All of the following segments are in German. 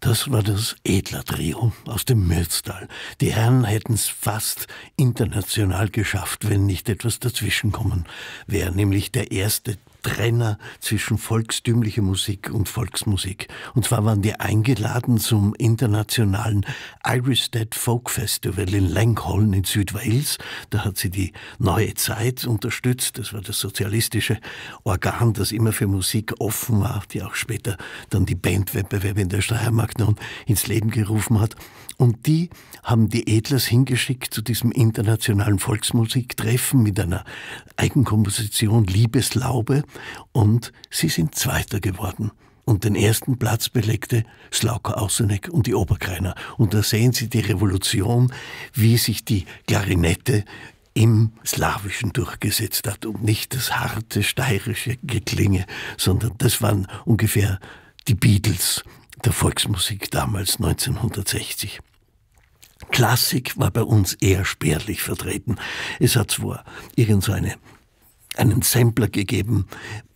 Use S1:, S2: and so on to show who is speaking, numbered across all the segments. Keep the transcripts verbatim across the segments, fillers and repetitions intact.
S1: Das war das Edler-Trio aus dem Mürztal. Die Herren hätten es fast international geschafft, wenn nicht etwas dazwischenkommen wäre, nämlich der erste Trenner zwischen volkstümlicher Musik und Volksmusik. Und zwar waren die eingeladen zum internationalen Irish-Stead Folk Festival in Langholm in Südwales. Da hat sie die Neue Zeit unterstützt. Das war das sozialistische Organ, das immer für Musik offen war, die auch später dann die Bandwettbewerbe in der Steiermark noch ins Leben gerufen hat. Und die haben die Edlers hingeschickt zu diesem internationalen Volksmusiktreffen mit einer Eigenkomposition Liebeslaube, und sie sind Zweiter geworden. Und den ersten Platz belegte Slauka Ausenek und die Oberkreiner. Und da sehen Sie die Revolution, wie sich die Klarinette im Slawischen durchgesetzt hat und nicht das harte steirische Geklinge, sondern das waren ungefähr die Beatles der Volksmusik damals neunzehnhundertsechzig. Klassik war bei uns eher spärlich vertreten. Es hat zwar irgend so eine, einen Sampler gegeben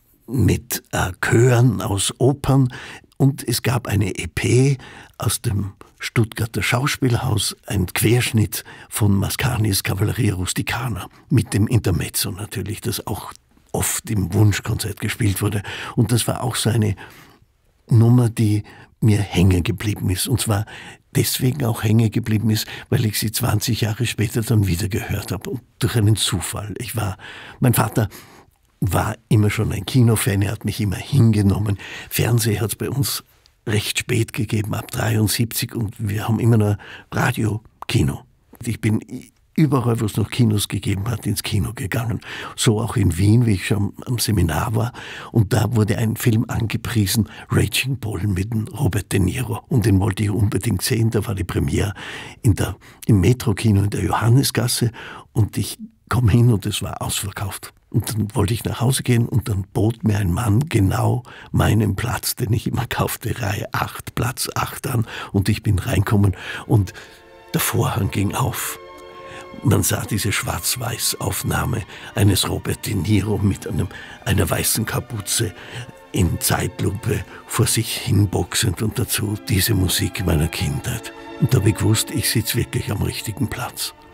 S1: mit äh, Chören aus Opern, und es gab eine E P aus dem Stuttgarter Schauspielhaus, ein Querschnitt von Mascanis Cavalleria Rusticana mit dem Intermezzo natürlich, das auch oft im Wunschkonzert gespielt wurde. Und das war auch so eine Nummer, die mir hängen geblieben ist. Und zwar deswegen auch hängen geblieben ist, weil ich sie zwanzig Jahre später dann wieder gehört habe. Und durch einen Zufall. Ich war, mein Vater war immer schon ein Kinofan, er hat mich immer hingenommen. Fernsehen hat es bei uns recht spät gegeben, ab dreiundsiebzig, und wir haben immer noch Radio, Kino. Ich bin überall, wo es noch Kinos gegeben hat, ins Kino gegangen. So auch in Wien, wie ich schon am Seminar war. Und da wurde ein Film angepriesen, Raging Bull mit dem Robert De Niro. Und den wollte ich unbedingt sehen. Da war die Premiere in der, im Metro-Kino in der Johannesgasse. Und ich komme hin und es war ausverkauft. Und dann wollte ich nach Hause gehen und dann bot mir ein Mann genau meinen Platz, den ich immer kaufte, Reihe acht, Platz acht an. Und ich bin reinkommen und der Vorhang ging auf. Man sah diese Schwarz-Weiß-Aufnahme eines Robert De Niro mit einem, einer weißen Kapuze in Zeitlupe vor sich hinboxend und dazu diese Musik meiner Kindheit. Und da habe ich gewusst, ich sitze wirklich am richtigen Platz.